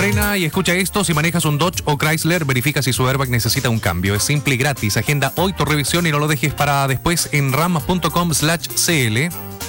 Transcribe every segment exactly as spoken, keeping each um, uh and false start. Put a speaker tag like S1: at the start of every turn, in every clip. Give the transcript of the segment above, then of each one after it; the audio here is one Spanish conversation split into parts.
S1: Frena y escucha esto. Si manejas un Dodge o Chrysler, verifica si su airbag necesita un cambio. Es simple y gratis. Agenda hoy tu revisión y no lo dejes para después en ram punto com slash c l.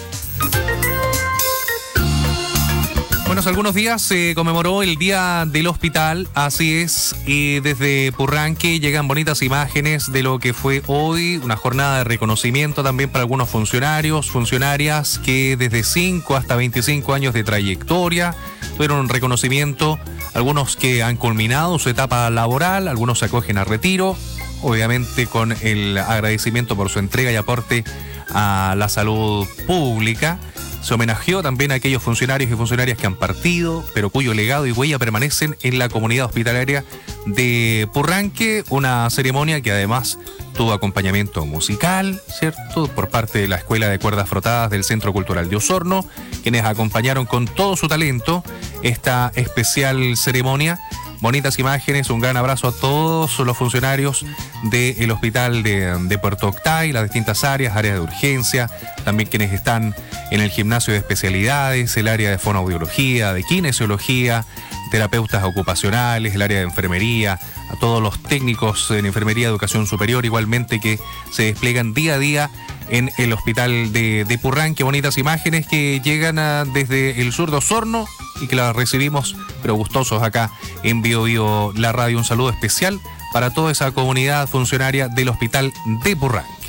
S1: Bueno, hace algunos días se conmemoró el Día del Hospital, así es, y desde Purranque llegan bonitas imágenes de lo que fue hoy, una jornada de reconocimiento también para algunos funcionarios, funcionarias que desde cinco hasta veinticinco años de trayectoria tuvieron un reconocimiento, algunos que han culminado su etapa laboral, algunos se acogen a retiro, obviamente con el agradecimiento por su entrega y aporte a la salud pública. Se homenajeó también a aquellos funcionarios y funcionarias que han partido, pero cuyo legado y huella permanecen en la comunidad hospitalaria de Purranque. Una ceremonia que además tuvo acompañamiento musical, ¿cierto?, por parte de la Escuela de Cuerdas Frotadas del Centro Cultural de Osorno, quienes acompañaron con todo su talento esta especial ceremonia. Bonitas imágenes, un gran abrazo a todos los funcionarios del hospital de, de Puerto Octay, las distintas áreas, áreas de urgencia, también quienes están en el gimnasio de especialidades, el área de fonoaudiología, de kinesiología, terapeutas ocupacionales, el área de enfermería, a todos los técnicos en enfermería de educación superior igualmente que se despliegan día a día en el hospital de, de Purranque. Bonitas imágenes que llegan a, desde el sur de Osorno y que las recibimos, pero gustosos acá en Bio Bio La Radio. Un saludo especial para toda esa comunidad funcionaria del hospital de Purranque.